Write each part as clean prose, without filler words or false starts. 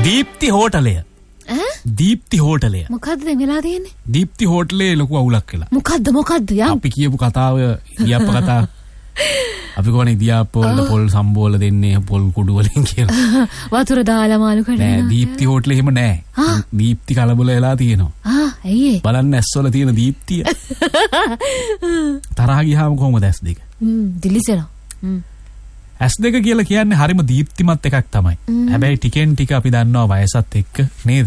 දීප්ති හෝටලය. දීප්ති හෝටලය. මොකද්ද දැන් වෙලා තියෙන්නේ? දීප්ති හෝටලේ ලොකු අවුලක් වෙලා. මොකද්ද යම්? අපි කියපු කතාව ඉදියාප්ප කතාව. අපි කොහොනේ ඉදියාප්ප වලට පොල් සම්බෝල දෙන්නේ පොල් කුඩු වලින් කියලා. වතුර දාලා මාළු කඩනවා. නෑ දීප්ති හෝටලේ එහෙම නෑ. දීප්ති කලබල වෙලා තියෙනවා. ඇයි ඒ? බලන්න ඇස්වල තියෙන දීප්තිය. තරහ ගියාම කොහොමද ඇස් දෙක? දිලිසෙනවා. ඇස් දෙක කියලා කියන්නේ හරිම දීප්තිමත් එකක් තමයි. හැබැයි ටිකෙන් ටික අපි දන්නවා වයසත් එක්ක නේද?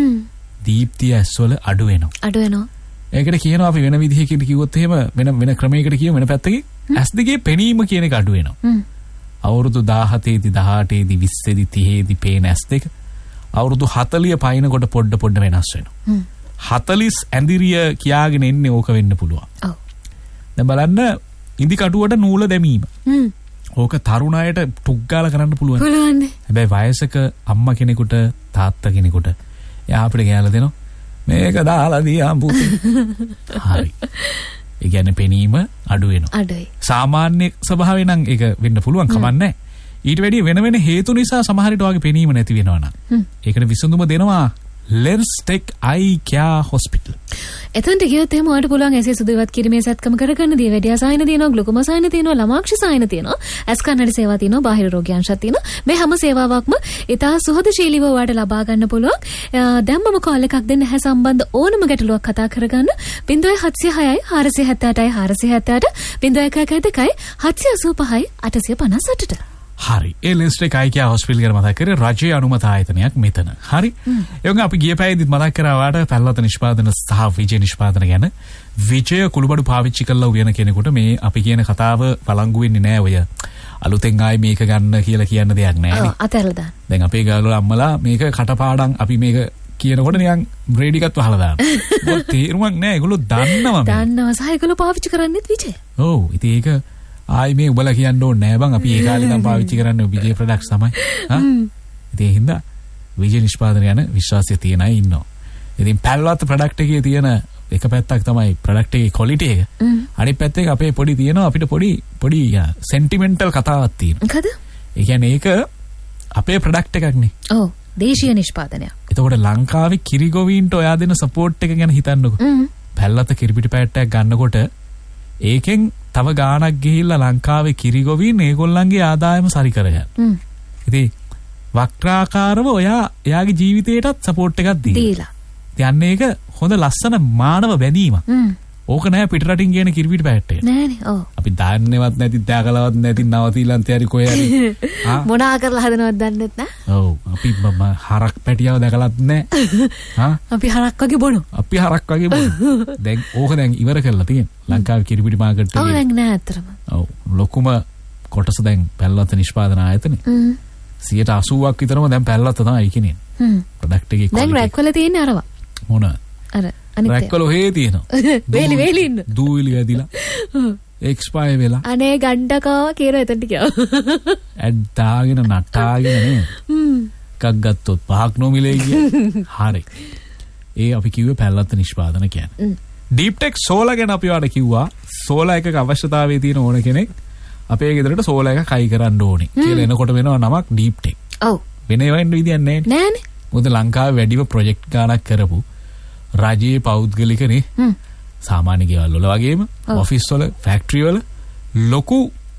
දීප්තිය ඇස්වල අඩු වෙනවා. ඒකට කියනවා අපි වෙන විදිහකින් කිව්වොත් එහෙම වෙන ක්‍රමයකට කියමු වෙන පැත්තකින් ඇස් දෙකේ පෙනීම කියන එක අඩු වෙනවා. අවුරුදු 17 දී 18 දී 20 දී 30 දී පේන ඇස් දෙක අවුරුදු 40 පයින්කොට පොඩ වෙනස් වෙනවා. 40 ඇඳිරිය කියාගෙන එන්නේ ඕක වෙන්න පුළුවන්. ඔව්. දැන් බලන්න ඉදි කටුවට නූල දැමීම. ඕක තරුණයට ටුක් ගාලා කරන්න පුළුවන්. පුළුවන්. හැබැයි වයසක අම්මා කෙනෙකුට තාත්තා කෙනෙකුට එයා අපිට ගෑලා දෙනවා. මේක දාලා දියා පුතේ. හරි. ඒ කියන්නේ පෙනීම අඩු වෙනවා. අඩුයි. සාමාන්‍ය ස්වභාවයෙන් නම් ඒක වෙන්න පුළුවන් කමක් නැහැ. ඊට වැඩිය වෙන හේතු නිසා සමහර විට වගේ පෙනීම නැති වෙනවා නම්. ඒකට විසඳුම දෙනවා Lenstech Eye Care Hospital. එතනට ගියොත් එහෙම ඔයාලට පුළුවන් ඇසේ සුදුවත් කිරීමේ සත්කම කරගන්න දී වැඩි ආසායන තියෙනවා, ග්ලුකෝමස් ආයන තියෙනවා, ළමාක්ෂ සායන තියෙනවා, ඇස් කන්නඩි සේවා තියෙනවා, බාහිර රෝග්‍යංශත් තියෙනවා. මේ හැම සේවාවක්ම ඉතා සුහදශීලීව ඔයාලට ලබා ගන්න පුළුවන්. දැන් මම කෝල් එකක් දෙන්න හැ සම්බන්ධ ඕනම ගැටලුවක් කතා කරගන්න 0706යි 478යි 478 0112යි 785යි 858ට. හරි. ඒ Lenstech Eye Care Hospital ගැන මතක් කරේ රජයේ අනුමත ආයතනයක් මෙතන. හරි. ඒ වගේ අපි ගිය පැයේදීත් මතක් කරා වාට පැල්ලත නිෂ්පාදන සහ විජය නිෂ්පාදන ගැන. විජය කුළුබඩු පාවිච්චි කළා උයන කෙනෙකුට මේ අපි කියන කතාව වළංගු වෙන්නේ නෑ ඔය. අලුතෙන් ආයි මේක ගන්න කියලා කියන්න දෙයක් නෑනේ. ඔව් අතහැරලා දාන්න. දැන් අපේ ගාවල අම්මලා මේක කටපාඩම් අපි මේක කියනකොට නිකන් බ්‍රේඩ් එකත් වහලා දානවා. මොකද තේරුමක් නෑ. ඒගොල්ලෝ දන්නවා මේ. දන්නවා සහ ඒගොල්ලෝ පාවිච්චි කරන්නේත් විජය. ඔව්. ඉතින් ඒක ආයි මේ උඹලා කියන්න ඕනේ නෑ බං අපි ඒ කාලේ ඉඳන් පාවිච්චි කරන්නේ විජේ ප්‍රොඩක්ට්ස් තමයි. ඉතින් ඒ හින්දා විජේ නිෂ්පාදන යන විශ්වාසය තියන අය ඉන්නවා. ඉතින් පැල්වත් ප්‍රොඩක්ට් එකේ තියෙන එක පැත්තක් තමයි ප්‍රොඩක්ට් එකේ ක්වොලිටි එක. අනිත් පැත්තේ අපේ පොඩි තියෙනවා අපිට පොඩි සෙන්ටිමෙන්ටල් කතාවක් තියෙනවා. මොකද? ඒ කියන්නේ ඒක අපේ ප්‍රොඩක්ට් එකක් නේ. ඔව්. දේශීය නිෂ්පාදනයක්. එතකොට ලංකාවේ කිරිගොවීන්ට ඔයා දෙන සපෝට් එක ගැන හිතන්නකෝ. පැල්ලත කිරිපිටි පැට්ටයක් ගන්නකොට ඒකෙන් තව ගාණක් ගිහිල්ලා ලංකාවේ කිරිගොවීන් ඒගොල්ලන්ගේ ආදායම සරි කරගන්න. ඉතින් වක්‍රාකාරව එයාගේ ජීවිතේටත් සපෝට් එකක් දීලා. ඉතින් ඒක හොඳ ලස්සන මානව බැඳීමක්. ඕක නෑ පිටරටින් කියන කිරිපිටි පැට්ටේ. නෑනේ. ඔව්. අපි දාන්නේවත් නැති දාගලවත් නැති නවතිලන්තේ හරි කොහේ හරි. මොනා කරලා හදනවද දන්නෙත් නෑ. ඔව්. අපි හරක් පැටියව දැකලත් නෑ. අපි හරක් වගේ බොනවා. අපි හරක් වගේ බොනවා. දැන් ඕක දැන් ඉවර කරලා තියෙන. ලංකාවේ කිරිපිටි මාකට් එකේ. ඔව් දැන් නෑ අතරම. ඔව්. ලොකුම කොටස දැන් පැල්ලත නිෂ්පාදන ආයතනේ. 80%ක් විතරම දැන් පැල්ලත තමයි කියන්නේ. ප්‍රොඩක්ට් එකේ දැන් රැක්වල තියෙන අරවා. මොනවාද? අර රැක්වල හේ තියෙනවා. වේලි ඉන්න. දූවිලි වැදිලා. එක්ස්පයර් වෙලා. අනේ ගණ්ඩකව කියලා එතනට ගියා. ඇඩ් දාගෙන නටාගෙන නේ. එකක් ගත්තොත් පහක් නොමිලේ ගියා. හරි. ඒ අපි කිව්වේ පැල්ලත් නිෂ්පාදන කියන්නේ. ඩීප්ටෙක් සෝලා ගැන අපි ඔයාලට කිව්වා. සෝලා එකක අවශ්‍යතාවයේ තියෙන ඕන කෙනෙක් අපේ ගෙදරට සෝලා එකක් හයි කරන්න ඕනේ. කියලා එනකොට වෙනවා නමක් ඩීප්ටෙක්. ඔව්. වෙන ඒවා ඉන්න විදියක් නැහැ නේ. නෑනේ. මොකද ලංකාවේ වැඩිම ප්‍රොජෙක්ට් ගානක් කරපු රජයේ පෞද්ගලිකනේ සාමාන්‍ය ගෙවල් වල වගේම ඔෆිස් වල ෆැක්ටරි වල ලොකු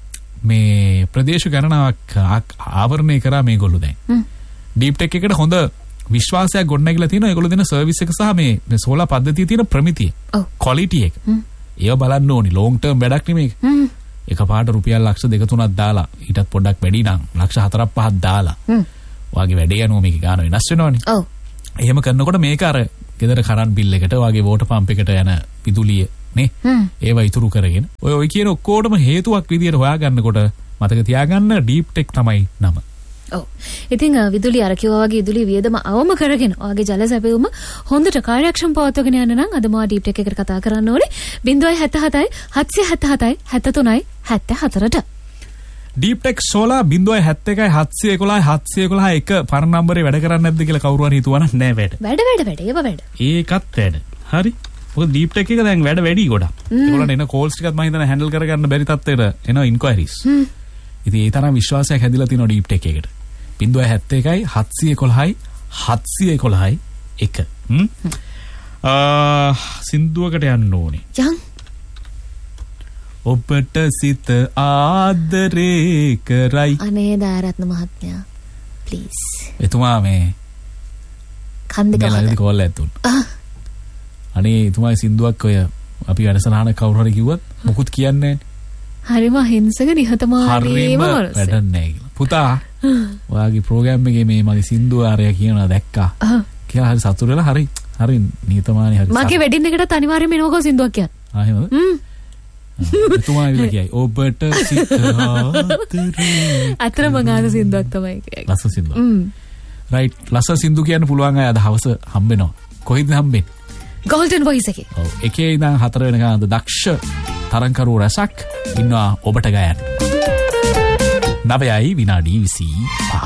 මේ ප්‍රදේශ ගණනාවක් ආවරණය කරා මේගොල්ලෝ දැන් ඩීප්ටෙක් එකට හොඳ විශ්වාසයක් ගොඩනැගිලා තියෙනවා ඒගොල්ලෝ දෙන සර්විස් එක සහ මේ සෝලා පද්ධතියේ තියෙන ප්‍රමිතිය ක්වොලිටි එක ඒව බලන්න ඕනි ලොන්ග් ටර්ම් වැඩක් නෙමෙයි එකපාරට රුපියල් ලක්ෂ 2-3ක් දාලා ඊටත් පොඩ්ඩක් වැඩි නම් ලක්ෂ 4-5ක් දාලා ඔයාගේ වැඩේ යනවා මේක ගාන වෙනස් වෙනවනේ ඔව් එහෙම කරනකොට මේක අර ගෙදර කරන්ට් බිල් එකට වගේ වෝටර් පම්ප් එකට යන විදුලිය නේ ඒවා ඉතුරු කරගෙන ඔය කියන ඔක්කොටම හේතුවක් විදියට හොයාගන්නකොට මතක තියාගන්න ඩීප්ටෙක් තමයි නම. ඔව්. ඉතින් විදුලිය අර කිව්වා වගේ විදුලිය වියදම අවම කරගෙන ඔයගේ ජල සැපයුම හොඳට කාර්යක්ෂම පවත්වාගෙන යන්න නම් අද මා ඩීප්ටෙක් එකට කතා කරන්න ඕනේ 077යි 777යි 73යි 74ට. ඩීප්ටෙක් සෝලා 071යි 711යි 711 එක පරණ නම්බරේ වැඩ කරන්නේ නැද්ද කියලා කවුරු හරි හිතුවා නම් නෑ වැඩ. වැඩ ඒව වැඩ. ඒකත් වැඩ. හරි. මොකද ඩීප්ටෙක් එක දැන් වැඩ වැඩි ගොඩක්. ඒගොල්ලන් එන කෝල්ස් ටිකත් මම හිතන හැන්ඩල් කරගන්න බැරි තත්ත්වයට එන ඉන්ක්වයරිස්. ඉතින් ඒ තරම් විශ්වාසයක් හැදිලා තියෙනවා ඩීප්ටෙක් එකට. 071යි 711යි 711 1. සින්දුවකට යන්න ඕනේ. යන්. ඔබට සිත ආදරේ කරයි. අනේ දාරත්න මහත්මයා. ප්ලීස්. එතුමා මේ කන්දේ කවදාද කෝල් එකක් දුන්නා. අනේ එතුමාගේ සින්දුවක් ඔය අපි වැඩසටහන කවුරු හරි කිව්වත් මොකුත් කියන්නේ නැහැ. හරිම හිංසක නිහතමානීම වැඩක් නැහැ කියලා. පුතා ඔයාගේ ප්‍රෝග්‍රෑම් එකේ මේ මගේ සින්දුව ආරය කියනවා දැක්කා. කියලා හරි සතුටු වෙලා හරි නිහතමානී හරි. මගේ වෙඩින් එකටත් අනිවාර්යයෙන්ම එනවකෝ සින්දුවක් කියන්න. එහෙමද? එතුමා ඉවිල කියයි. ඔබට සිත ආදරේ. අතරම ගාන සින්දුවක් තමයි කියන්නේ. ලස්සන සින්දුවක්. රයිට් ලස්සන සින්දු කියන්න පුළුවන් අය අද හවස හම්බෙනවා. කොහෙද හම්බෙන්නේ? Golden Voice එකේ. ඔව් එකේ ඉඳන් 4 වෙනකන් අද දක්ෂ තරංකරු රසක් ඉන්නවා ඔබට ගයන්න. 9යි විනාඩි 25.